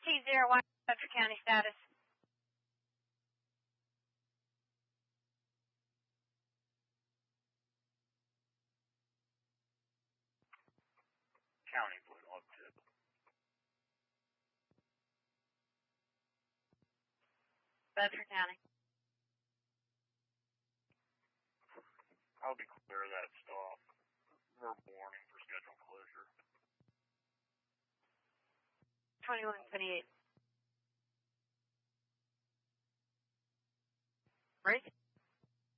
T01, Bedford County status. County Blue on tip. Bedford County. I'll be clear of that stop. Verbal warning for scheduled closure. 2128.